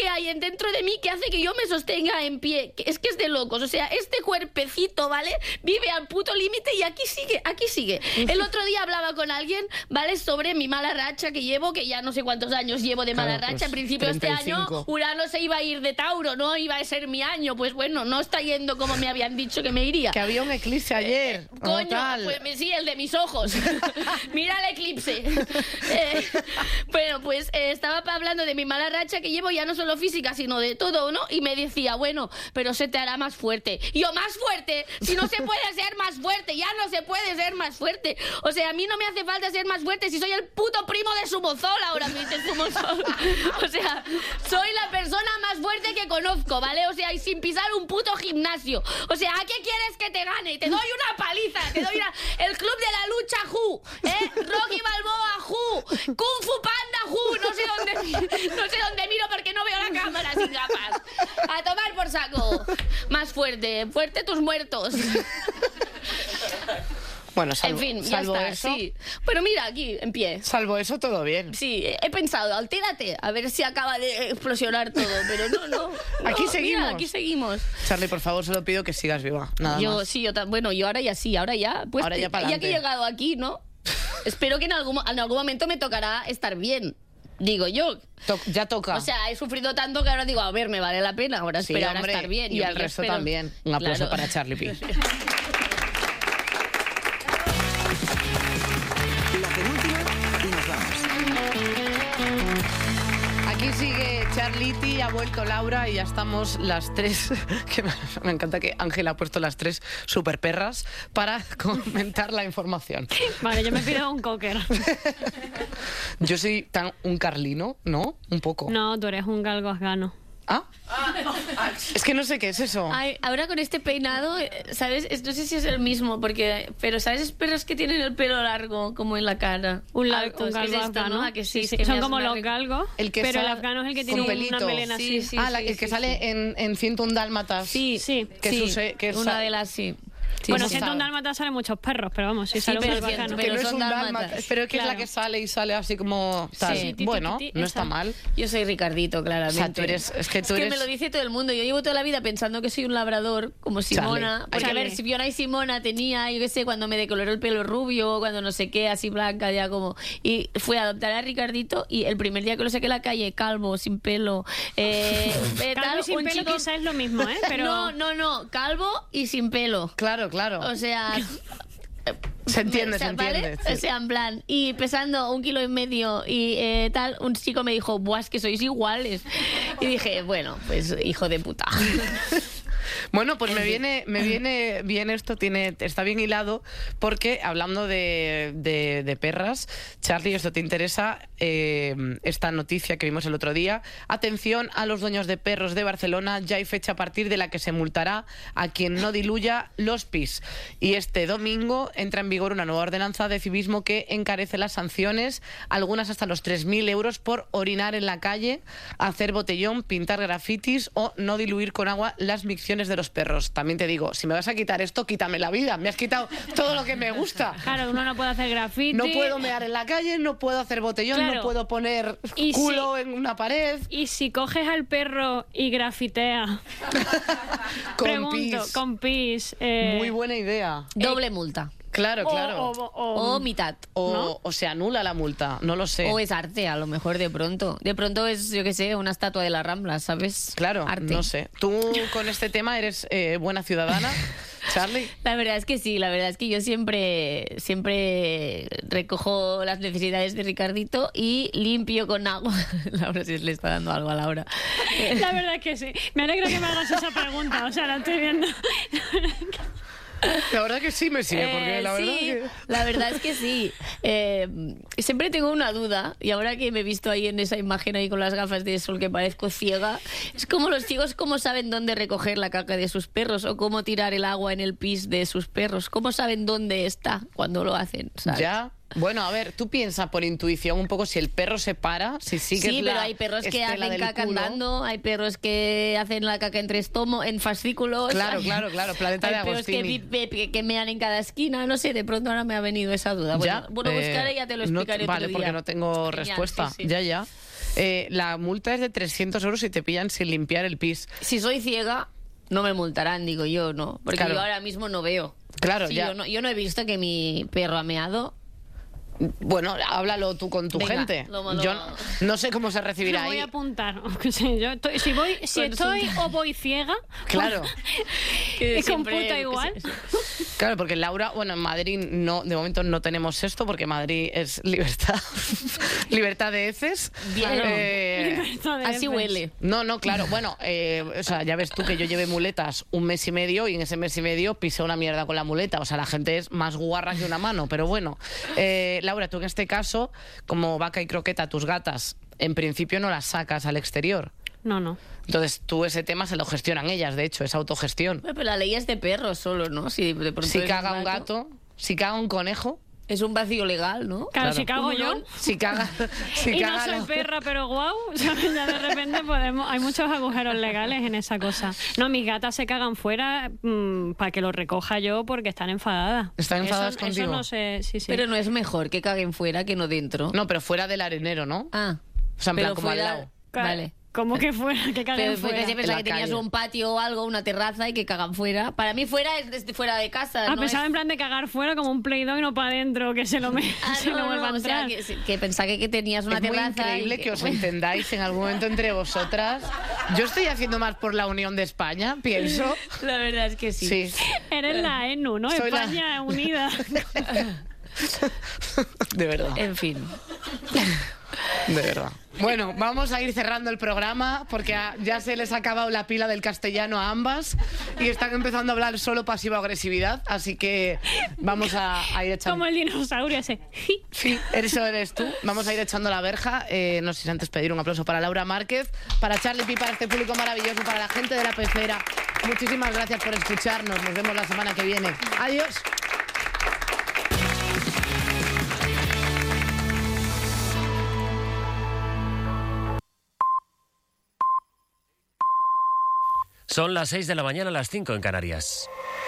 que hay dentro de mí que hace que yo me sostenga en pie. Es que es de locos. O sea, este cuerpecito, ¿vale? Vive al puto límite y aquí sigue, aquí sigue. El otro día hablaba con alguien, ¿vale? Sobre mi mala racha que llevo, que ya no sé cuántos años llevo de mala racha. Al principio de este año, Urano se iba a ir de Tauro, ¿no? Iba a ser mi año. Pues bueno, no está yendo como me habían dicho que me iría. Que había un eclipse ayer. Coño, tal. pues sí, el de mis ojos. Mira el eclipse. Bueno, pues estaba hablando de mi mala racha que llevo, ya no solo física, sino de todo, ¿no? Y me decía, bueno, pero se te hará más fuerte. Y yo, ¿más fuerte? Si no se puede ser más fuerte, ya no se puede ser más fuerte. O sea, a mí no me hace falta ser más fuerte si soy el puto primo de Sumozol ahora mismo. O sea, soy la persona más fuerte que conozco, ¿vale? O sea, y sin pisar un puto gimnasio. O sea, ¿a qué quieres que te gane? Te doy una paliza, te doy el club de la lucha Who, Rocky Balboa Who, Kung Fu Panda Who, no sé dónde miro porque no veo la cámara sin gafas. A tomar por saco. Más fuerte, fuerte tus muertos. Bueno, en fin, ya está, eso, sí. Pero mira, aquí, en pie. Salvo eso, todo bien. Sí, he pensado, altérate, a ver si acaba de explosionar todo, pero no. Aquí seguimos. Mira, aquí seguimos. Charlie, por favor, solo pido que sigas viva, nada más. Sí, yo ahora ya sí, ahora ya. Pues ahora ya ya que he llegado aquí, ¿no? Espero que en algún momento me tocará estar bien. Digo yo. Ya toca. O sea, he sufrido tanto que ahora digo, a ver, me vale la pena ahora esperar a estar bien. Y al resto también. Un aplauso para Charlie Pi. La penúltima y nos vamos. Aquí sigue Charliti, ha vuelto Laura y ya estamos las tres, que me encanta que Ángela ha puesto las tres super perras para comentar la información. Vale, yo me pido un cocker. Yo soy un carlino, ¿no? Un poco. No, tú eres un galgo afgano. ¿Ah? Es que no sé qué es eso. Ay, ahora con este peinado, ¿sabes? No sé si es el mismo, pero ¿sabes? Perros que tienen el pelo largo, como en la cara. Un galgo afgano, ¿no? ¿A que sí? Que son como los galgos, pero el afgano es el que tiene una melena así. El que sale en 101 Dálmatas. Sí. Que es una de las, sí. Sí, bueno, 101 Dálmatas salen muchos perros, pero vamos, si sale un galgo afgano. Que no es un dálmata, pero que es la que sale y sale así como tal. Sí. Bueno, no está mal. Yo soy Ricardito, claramente. O sea, tú eres... Es que me lo dice todo el mundo. Yo llevo toda la vida pensando que soy un labrador, como Simona. Charlie. Porque, a ver, si Fiona y Simona tenía, yo qué sé, cuando me decoloró el pelo rubio, cuando no sé qué, así blanca, ya como... Y fui a adoptar a Ricardito y el primer día que lo saqué a la calle, calvo, sin pelo... calvo y sin pelo chico... quizás es lo mismo, ¿eh? Pero... No, calvo y sin pelo. Claro. O sea... Se entiende. ¿Vale? Sí. O sea, en plan, y pesando 1,5 kilos y tal, un chico me dijo, buah, es que sois iguales. Y dije, bueno, pues hijo de puta. Bueno, pues me viene bien esto, está bien hilado, porque hablando de perras, Charlie, esto te interesa, esta noticia que vimos el otro día. Atención a los dueños de perros de Barcelona, ya hay fecha a partir de la que se multará a quien no diluya los pis. Y este domingo entra en vigor una nueva ordenanza de civismo que encarece las sanciones, algunas hasta los 3.000 euros por orinar en la calle, hacer botellón, pintar grafitis o no diluir con agua las micciones de los perros. También te digo, si me vas a quitar esto, quítame la vida. Me has quitado todo lo que me gusta. Claro, uno no puede hacer grafiti. No puedo mear en la calle, no puedo hacer botellón, no puedo poner culo en una pared. Y si coges al perro y grafiteas con pis. Muy buena idea. Doble multa. Claro. O mitad. O se anula la multa, no lo sé. O es arte, a lo mejor de pronto. De pronto es, yo qué sé, una estatua de la Rambla, ¿sabes? Claro, arte. No sé. ¿Tú con este tema eres buena ciudadana, Charlie? La verdad es que sí, la verdad es que yo siempre recojo las necesidades de Ricardito y limpio con agua. Laura sí le está dando algo a Laura. La verdad es que sí. Me alegra que me hagas esa pregunta, o sea, la estoy viendo. La verdad que sí me sigue, porque la verdad es que sí. Siempre tengo una duda, y ahora que me he visto ahí en esa imagen ahí con las gafas de sol que parezco ciega, es como los ciegos cómo saben dónde recoger la caca de sus perros o cómo tirar el agua en el pis de sus perros, cómo saben dónde está cuando lo hacen, ¿sabes? Ya. Bueno, a ver, tú piensas por intuición un poco si el perro se para, si sigue. Sí, pero hay perros que hacen caca andando, hay perros que hacen la caca en fascículos. Claro, planeta de Agostini. Hay perros que mean en cada esquina, no sé, de pronto ahora me ha venido esa duda. Bueno, buscaré y ya te lo explicaré otro día. Vale, porque no tengo respuesta. Sí. Ya. La multa es de 300 euros si te pillan sin limpiar el pis. Si soy ciega, no me multarán, digo yo, ¿no? Porque Claro. yo ahora mismo no veo. Claro, Sí, ya. yo no he visto que mi perro ha meado. Bueno, háblalo tú con tu Venga, gente. lo- Yo no sé cómo se Lo recibirá voy ahí. a apuntar. Sí, yo estoy- si estoy o voy ciega, Claro. Que y con siempre- puta igual. Claro, porque Laura, bueno, en Madrid no, de momento no tenemos esto, porque Madrid es libertad, libertad de heces. Bien. Libertad de Así heces. huele. No, claro, bueno, o sea, ya ves tú que yo llevé muletas un mes y medio y en ese mes y medio pisé una mierda con la muleta, o sea, la gente es más guarra que una mano, pero bueno. Laura, tú en este caso, como Vaca y Croqueta, tus gatas, en principio no las sacas al exterior. No. Entonces tú ese tema se lo gestionan ellas, de hecho, es autogestión. Pero la ley es de perros solo, ¿no? Si de pronto Si es caga un gato, si caga un conejo, Es un vacío legal, ¿no? Claro, si cago Un yo. melón. si caga... Si Y no caga soy la- perra, pero guau, ¿sabes? Ya de repente hay muchos agujeros legales en esa cosa. No, mis gatas se cagan fuera para que lo recoja yo porque están enfadadas. ¿Están enfadadas Eso contigo? no sé, sí. Pero no es mejor que caguen fuera que no dentro. No, pero fuera del arenero, ¿no? Ah. O sea, en plan, pero como al fuera- lado. Vale. Como que fuera, que caguen Pero fue fuera. que se pensaba En que la tenías calle. un patio o algo, una terraza y que cagan fuera. Para mí fuera es desde fuera de casa. Ah, no pensaba es- en plan de cagar fuera como un Play-Doh y no para adentro, que se lo, Ah, se lo no, vuelva a o sea, entrar. que pensaba que tenías una Es muy terraza. increíble y que os entendáis en algún momento entre vosotras. Yo estoy haciendo más por la unión de España, pienso. La verdad es que sí. Sí, Eres la ENU, ¿no? Soy la- España unida. de verdad. En fin. De verdad. Bueno, vamos a ir cerrando el programa porque ya se les ha acabado la pila del castellano a ambas y están empezando a hablar solo pasiva-agresividad, así que vamos a ir echando... Como el dinosaurio ese. Sí, eso eres tú. Vamos a ir echando la verja. No sé si antes pedir un aplauso para Laura Márquez, para Charlie Pi, para este público maravilloso, para la gente de La Pecera. Muchísimas gracias por escucharnos. Nos vemos la semana que viene. Adiós. Son las 6 de la mañana, las 5 en Canarias.